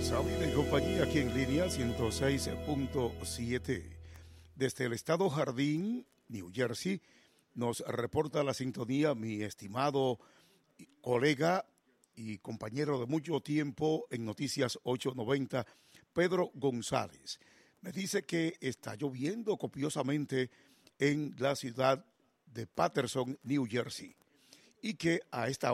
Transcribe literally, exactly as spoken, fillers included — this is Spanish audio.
Sabina y compañía aquí en línea ciento seis punto siete. Desde el estado Jardín, New Jersey, nos reporta la sintonía mi estimado colega y compañero de mucho tiempo en Noticias ochocientos noventa, Pedro González. Me dice que está lloviendo copiosamente en la ciudad de Paterson, New Jersey, y que a esta